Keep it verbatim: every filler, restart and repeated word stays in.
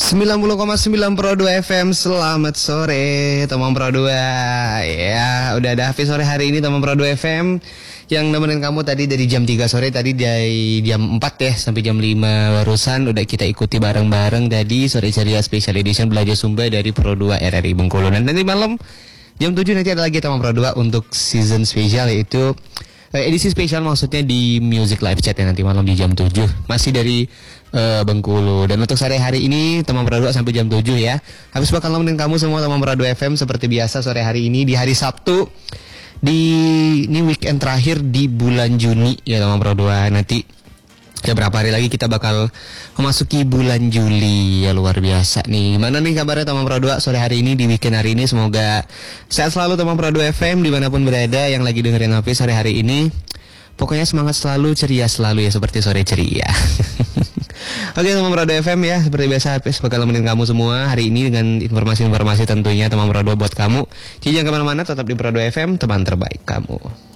sembilan puluh koma sembilan Pro dua F M. Selamat sore teman Pro dua. Ya, udah ada Hafiz sore hari ini teman Pro dua F M yang nemenin kamu tadi dari jam tiga sore, tadi dari jam empat ya sampai jam lima barusan udah kita ikuti bareng-bareng tadi sore ceria special edition belajar Sumba dari Pro dua R R I Bengkulu. Dan nanti malam jam tujuh nanti ada lagi teman Pro dua untuk season spesial, yaitu edisi spesial maksudnya di Music Live Chat ya, nanti malam di jam tujuh masih dari uh, Bengkulu. Dan untuk sore hari ini teman Pro dua sampai jam tujuh ya. Habis bakal nemenin kamu semua teman Pro dua F M seperti biasa sore hari ini di hari Sabtu, di ini weekend terakhir di bulan Juni ya teman Pro dua. Nanti ya berapa hari lagi kita bakal memasuki bulan Juli ya, luar biasa nih. Mana nih kabarnya teman Pro dua sore hari ini di weekend hari ini? Semoga sehat selalu teman Pro dua F M dimanapun berada yang lagi dengerin Hafiz sore hari ini. Pokoknya semangat selalu, ceria selalu ya, seperti sore ceria. Oke teman Pro dua F M ya, seperti biasa Hafiz bakal nemenin kamu semua hari ini dengan informasi-informasi tentunya teman Pro dua buat kamu. Jadi jangan kemana-mana, tetap di Pro dua F M, teman terbaik kamu.